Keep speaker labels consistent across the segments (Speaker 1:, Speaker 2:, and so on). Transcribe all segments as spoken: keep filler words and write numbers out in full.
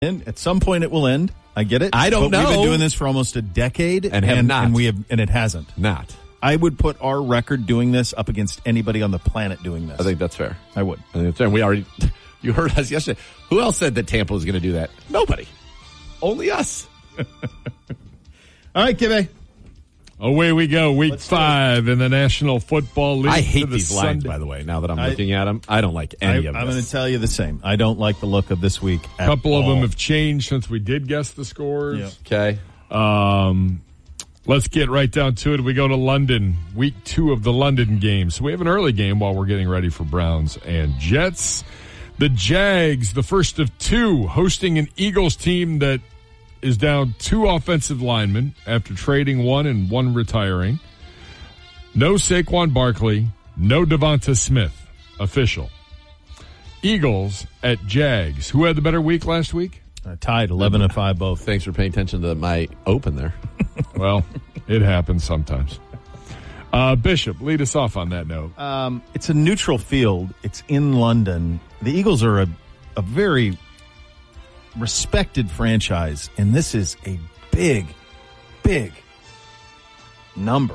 Speaker 1: And at some point it will end. I get it.
Speaker 2: I don't
Speaker 1: but
Speaker 2: know.
Speaker 1: We've been doing this for almost a decade,
Speaker 2: and have
Speaker 1: and,
Speaker 2: not,
Speaker 1: and we have, and it hasn't.
Speaker 2: Not.
Speaker 1: I would put our record doing this up against anybody on the planet doing this.
Speaker 2: I think that's fair.
Speaker 1: I would.
Speaker 2: I think that's fair. We already. You heard us yesterday. Who else said that Tampa was going to do that? Nobody. Only us.
Speaker 1: All right, Kibbe.
Speaker 3: Away we go. Week
Speaker 1: Let's
Speaker 3: five in the National Football League.
Speaker 2: I hate
Speaker 3: the
Speaker 2: these
Speaker 3: Sunday.
Speaker 2: lines, by the way, now that I'm
Speaker 1: I,
Speaker 2: looking at them. I don't like any
Speaker 1: I,
Speaker 2: of them.
Speaker 1: I'm going to tell you the same. I don't like the look of this week
Speaker 3: A
Speaker 1: at
Speaker 3: couple of
Speaker 1: all.
Speaker 3: them have changed since we did guess the scores.
Speaker 1: Yeah.
Speaker 2: Okay.
Speaker 3: Um, let's get right down to it. We go to London, week two of the London game. So we have an early game while we're getting ready for Browns and Jets. The Jags, the first of two, hosting an Eagles team that is down two offensive linemen after trading one and one retiring. No Saquon Barkley, no Devonta Smith. Official. Eagles at Jags. Who had the better week last week?
Speaker 1: Uh, tied eleven and five both.
Speaker 2: Thanks for paying attention to my open there.
Speaker 3: Well, it happens sometimes. Uh, Bishop, lead us off on that note.
Speaker 1: Um, it's a neutral field. It's in London. The Eagles are a, a very respected franchise, and this is a big, big number.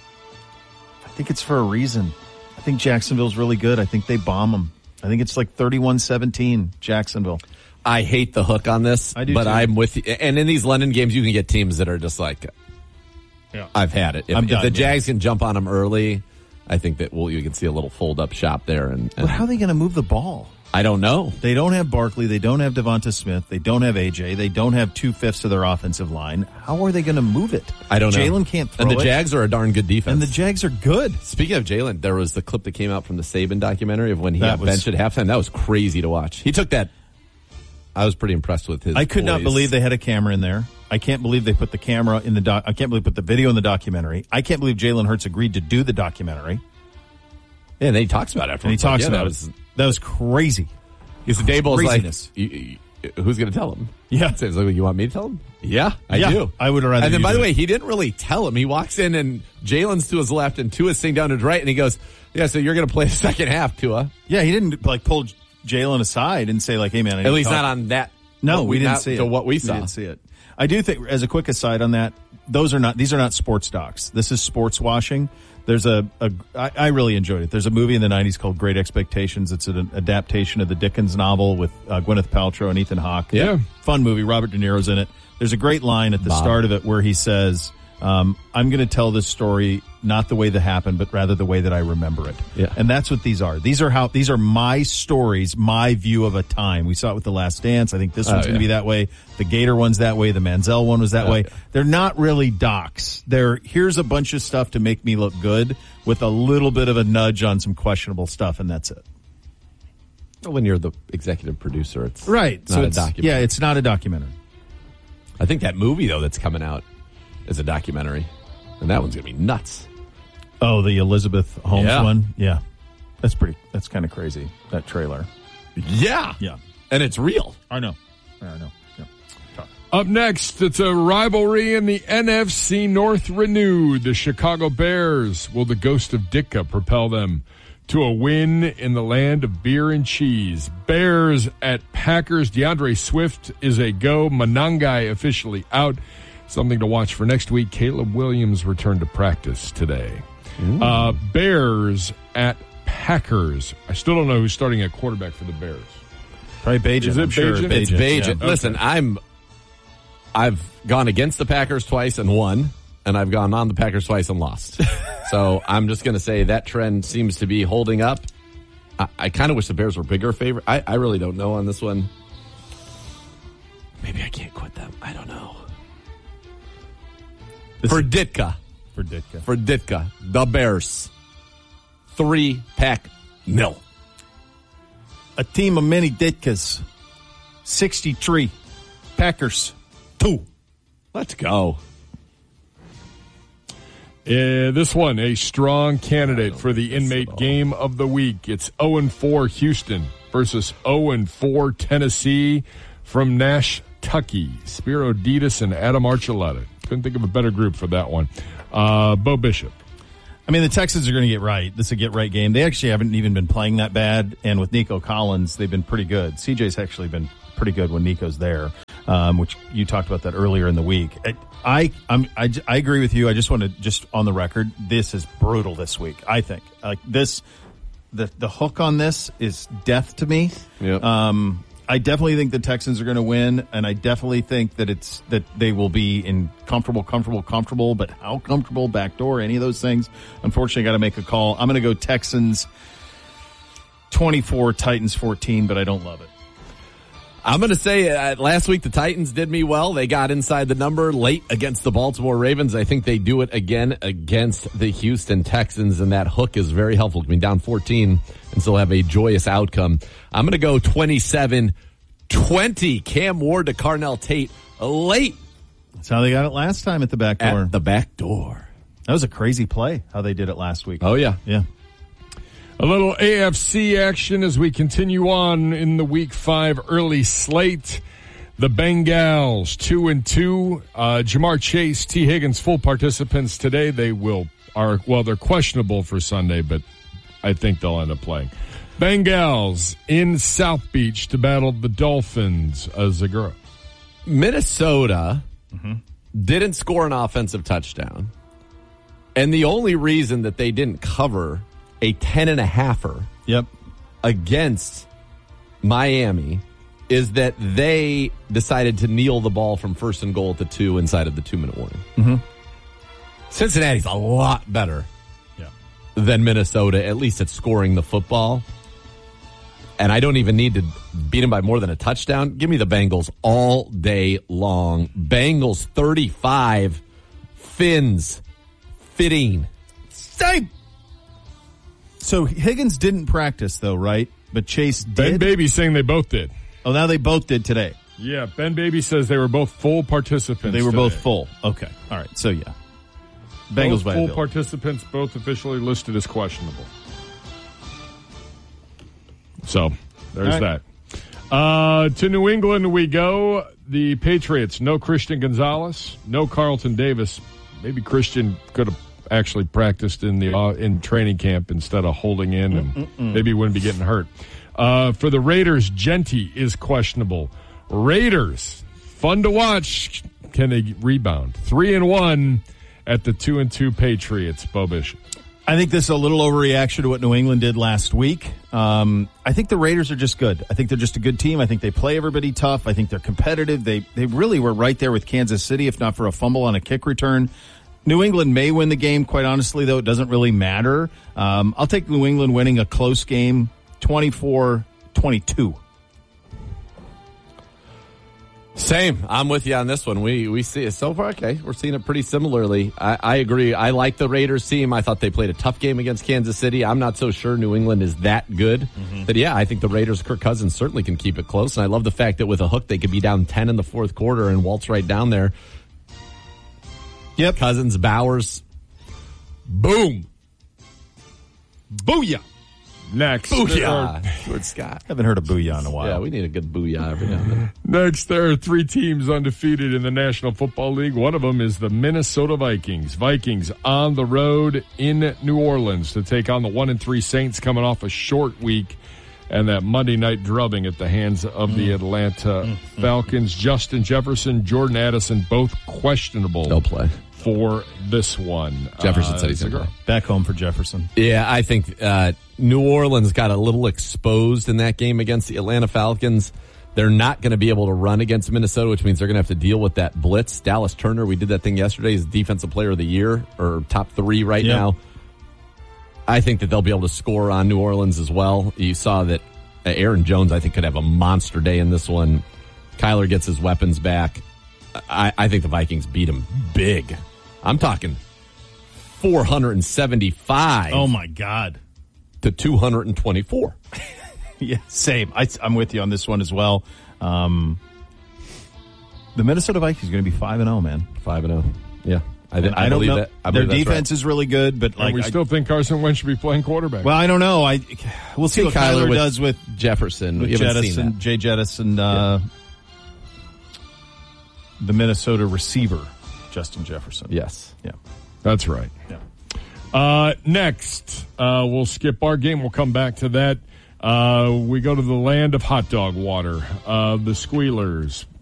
Speaker 1: I think it's for a reason. I think Jacksonville's really good. I think they bomb them. I think it's like thirty-one seventeen, Jacksonville.
Speaker 2: I hate the hook on this,
Speaker 1: I do
Speaker 2: but
Speaker 1: too.
Speaker 2: I'm with you. And in these London games, you can get teams that are just like,
Speaker 1: Yeah.
Speaker 2: I've had it. If,
Speaker 1: I'm
Speaker 2: if
Speaker 1: done,
Speaker 2: the
Speaker 1: yeah.
Speaker 2: Jags can jump on them early, I think that we'll, you can see a little fold-up shop there. And, and
Speaker 1: But how are they going to move the ball?
Speaker 2: I don't know.
Speaker 1: They don't have Barkley. They don't have Devonta Smith. They don't have A J. They don't have two-fifths of their offensive line. How are they going to move it?
Speaker 2: I don't know.
Speaker 1: Jalen can't throw
Speaker 2: And the
Speaker 1: it.
Speaker 2: Jags are a darn good defense.
Speaker 1: And the Jags are good.
Speaker 2: Speaking of Jalen, there was the clip that came out from the Saban documentary of when he
Speaker 1: That
Speaker 2: got
Speaker 1: was-
Speaker 2: benched at halftime. That was crazy to watch. He took that. I was pretty impressed with his
Speaker 1: I could not
Speaker 2: poise.
Speaker 1: believe they had a camera in there. I can't believe they put the camera in the doc. I can't believe they put the video in the documentary. I can't believe Jalen Hurts agreed to do the documentary.
Speaker 2: Yeah, and then he talks about it after.
Speaker 1: And he talks
Speaker 2: yeah,
Speaker 1: about
Speaker 2: that
Speaker 1: it.
Speaker 2: was,
Speaker 1: That was crazy.
Speaker 2: Because Daboll's
Speaker 1: Craziness.
Speaker 2: like, you, you, who's going to tell him?
Speaker 1: Yeah.
Speaker 2: So he's like, you want me to tell him? Yeah, I
Speaker 1: Yeah,
Speaker 2: do.
Speaker 1: I would rather
Speaker 2: And then,
Speaker 1: you
Speaker 2: by
Speaker 1: do
Speaker 2: the way,
Speaker 1: it.
Speaker 2: he didn't really tell him. He walks in and Jalen's to his left and Tua's sitting down to his right, and he goes, "Yeah, so you're going to play the second half, Tua."
Speaker 1: Yeah, he didn't like pull Jalen aside and say like, "Hey, man." I need
Speaker 2: At
Speaker 1: to
Speaker 2: least
Speaker 1: talk.
Speaker 2: not on that.
Speaker 1: No,
Speaker 2: what
Speaker 1: we didn't
Speaker 2: not,
Speaker 1: see it.
Speaker 2: So what we
Speaker 1: We
Speaker 2: saw.
Speaker 1: didn't see it. I do think, as a quick aside on that, those are not. These are not sports docs. This is sports washing. There's a, a I, I really enjoyed it. There's a movie in the nineties called Great Expectations. It's an adaptation of the Dickens novel with uh, Gwyneth Paltrow and Ethan Hawke.
Speaker 3: Yeah.
Speaker 1: Fun movie. Robert De Niro's in it. There's a great line at the
Speaker 2: Bob.
Speaker 1: start of it where he says, um, I'm going to tell this story not the way that happened, but rather the way that I remember it.
Speaker 2: Yeah.
Speaker 1: And that's what these are. These are how these are my stories, my view of a time. We saw it with The Last Dance. I think this
Speaker 2: Oh,
Speaker 1: one's going to
Speaker 2: yeah.
Speaker 1: be that way. The Gator one's that way. The Manziel one was that
Speaker 2: Oh,
Speaker 1: way.
Speaker 2: yeah.
Speaker 1: They're not really docs. They're here's a bunch of stuff to make me look good with a little bit of a nudge on some questionable stuff, and that's it.
Speaker 2: When you're the executive producer, it's
Speaker 1: Right.
Speaker 2: not
Speaker 1: so
Speaker 2: a
Speaker 1: it's,
Speaker 2: documentary.
Speaker 1: yeah, it's not a documentary.
Speaker 2: I think that movie, though, that's coming out is a documentary. And that one's going to be nuts.
Speaker 1: Oh, the Elizabeth Holmes
Speaker 2: Yeah.
Speaker 1: one? Yeah. That's pretty, that's kind of crazy, that trailer.
Speaker 2: Yeah.
Speaker 1: Yeah.
Speaker 2: And it's real.
Speaker 1: I know. I know. Yeah. Talk.
Speaker 3: Up next, it's a rivalry in the N F C North renewed. The Chicago Bears. Will the ghost of Ditka propel them to a win in the land of beer and cheese? Bears at Packers. DeAndre Swift is a go. Monangai officially out. Something to watch for next week. Caleb Williams returned to practice today. Uh, Bears at Packers. I still don't know who's starting at quarterback for the Bears.
Speaker 1: Probably Bajan.
Speaker 3: Is it
Speaker 1: I'm sure
Speaker 3: Bajan?
Speaker 2: It's Bajan.
Speaker 1: Yeah.
Speaker 2: Listen, I'm, I've gone against the Packers twice and won, and I've gone on the Packers twice and lost. So I'm just going to say that trend seems to be holding up. I, I kind of wish the Bears were bigger favorite. I, I really don't know on this one. Maybe I can't quit them. I don't know.
Speaker 1: This
Speaker 2: For
Speaker 1: is-
Speaker 2: Ditka.
Speaker 1: For Ditka.
Speaker 2: For Ditka. The Bears. Three pack nil.
Speaker 1: A team of many Ditkas. sixty-three. Packers. Two.
Speaker 2: Let's go.
Speaker 3: Uh, this one, a strong candidate for the inmate game of the week. It's oh and four Houston versus oh and four Tennessee from Nash, Tucky. Spiro Ditas and Adam Archuleta. Couldn't think of a better group for that one. Uh, Bo Bishop.
Speaker 1: I mean, the Texans are going to get right. This is a get-right game. They actually haven't even been playing that bad, and with Nico Collins, they've been pretty good. C J's actually been pretty pretty good when Nico's there, um, which you talked about that earlier in the week. I, I, I'm, I, I agree with you. I just want to, just on the record, this is brutal this week, I think. Like this, the, the hook on this is death to me.
Speaker 2: Yep.
Speaker 1: Um, I definitely think the Texans are going to win, and I definitely think that it's that they will be in comfortable, comfortable, comfortable. But how comfortable, backdoor, any of those things? Unfortunately, got to make a call. I'm going to go Texans twenty-four, Titans fourteen, but I don't love it.
Speaker 2: I'm going to say uh, last week the Titans did me well. They got inside the number late against the Baltimore Ravens. I think they do it again against the Houston Texans, and that hook is very helpful. I mean, down fourteen and still have a joyous outcome. I'm going to go twenty-seven twenty. Cam Ward to Carnell Tate late.
Speaker 1: That's how they got it last time at the back door.
Speaker 2: At the back door.
Speaker 1: That was a crazy play, how they did it last week.
Speaker 2: Oh, yeah.
Speaker 1: Yeah.
Speaker 3: A little A F C action as we continue on in the Week Five early slate. The Bengals two and two. Uh, Jamar Chase, T. Higgins, full participants today. They will are well, they're questionable for Sunday, but I think they'll end up playing. Bengals in South Beach to battle the Dolphins. Uh, Zagura.
Speaker 2: Minnesota
Speaker 1: mm-hmm.
Speaker 2: didn't score an offensive touchdown, and the only reason that they didn't cover a ten and a halfer
Speaker 1: yep.
Speaker 2: against Miami is that they decided to kneel the ball from first and goal at the two inside of the two-minute warning.
Speaker 1: Mm-hmm.
Speaker 2: Cincinnati's a lot better
Speaker 1: yeah.
Speaker 2: than Minnesota, at least at scoring the football. And I don't even need to beat them by more than a touchdown. Give me the Bengals all day long. Bengals thirty-five, Fins fifteen.
Speaker 1: Same. So Higgins didn't practice, though, right? But Chase did?
Speaker 3: Ben Baby saying they both did.
Speaker 1: Oh, now they both did today.
Speaker 3: Yeah, Ben Baby says they were both full participants.
Speaker 1: They were
Speaker 3: today.
Speaker 1: both full. Okay. All right. So, yeah. Bengals
Speaker 3: both
Speaker 1: by
Speaker 3: full
Speaker 1: ability.
Speaker 3: participants, both officially listed as questionable. So, there's
Speaker 1: right.
Speaker 3: that. Uh, to New England we go. The Patriots, no Christian Gonzalez, no Carlton Davis. Maybe Christian could have actually practiced in the uh, in training camp instead of holding in, and
Speaker 1: Mm-mm-mm.
Speaker 3: maybe he wouldn't be getting hurt. Uh, for the Raiders, Genty is questionable. Raiders, fun to watch. Can they rebound? Three and one at the two and two Patriots. Bobish.
Speaker 1: I think this is a little overreaction to what New England did last week. Um, I think the Raiders are just good. I think they're just a good team. I think they play everybody tough. I think they're competitive. They they really were right there with Kansas City, if not for a fumble on a kick return. New England may win the game, quite honestly, though. It doesn't really matter. Um, I'll take New England winning a close game, twenty-four twenty-two.
Speaker 2: Same. I'm with you on this one. We we see it so far. Okay, we're seeing it pretty similarly. I, I agree. I like the Raiders team. I thought they played a tough game against Kansas City. I'm not so sure New England is that good. Mm-hmm. But yeah, I think the Raiders, Kirk Cousins, certainly can keep it close. And I love the fact that with a hook, they could be down ten in the fourth quarter and waltz right down there.
Speaker 1: Yep.
Speaker 2: Cousins, Bowers. Boom.
Speaker 3: Booyah. Next.
Speaker 2: Booyah. Stuart Scott.
Speaker 1: Haven't heard a booyah in a while.
Speaker 2: Yeah, we need a good booyah every now and then.
Speaker 3: Next, there are three teams undefeated in the National Football League. One of them is the Minnesota Vikings. Vikings on the road in New Orleans to take on the one and three Saints, coming off a short week and that Monday night drubbing at the hands of mm. the Atlanta mm. Falcons. Mm. Justin Jefferson, Jordan Addison, both questionable.
Speaker 2: They'll play
Speaker 3: for this one.
Speaker 2: Jefferson
Speaker 3: uh,
Speaker 2: said he's going to play.
Speaker 1: Back home for Jefferson.
Speaker 2: Yeah, I think uh, New Orleans got a little exposed in that game against the Atlanta Falcons. They're not going to be able to run against Minnesota, which means they're going to have to deal with that blitz. Dallas Turner, we did that thing yesterday, is Defensive Player of the Year, or top three right
Speaker 1: yep.
Speaker 2: now. I think that they'll be able to score on New Orleans as well. You saw that Aaron Jones, I think, could have a monster day in this one. Kyler gets his weapons back. I, I think the Vikings beat him big. I'm talking four hundred seventy-five.
Speaker 1: Oh, my God.
Speaker 2: To two hundred twenty-four.
Speaker 1: Yeah, same. I, I'm with you on this one as well. Um, the Minnesota Vikings are going to be five and oh, man.
Speaker 2: five and oh. Yeah. I, th- I,
Speaker 1: I don't
Speaker 2: believe
Speaker 1: know.
Speaker 2: that. I
Speaker 1: Their
Speaker 2: believe
Speaker 1: defense
Speaker 2: right.
Speaker 1: is really good, but like
Speaker 3: and we
Speaker 1: I,
Speaker 3: still think Carson Wentz should be playing quarterback.
Speaker 1: Well, I don't know. I we'll see, see what Kyler, Kyler
Speaker 2: with
Speaker 1: does with
Speaker 2: Jefferson.
Speaker 1: With Jettison, Jay Jettison, uh, yeah. the Minnesota receiver, Justin Jefferson.
Speaker 2: Yes.
Speaker 1: Yeah.
Speaker 3: That's right.
Speaker 1: Yeah.
Speaker 3: Uh, next, uh, we'll skip our game. We'll come back to that. Uh, we go to the land of hot dog water. Uh, the Squealers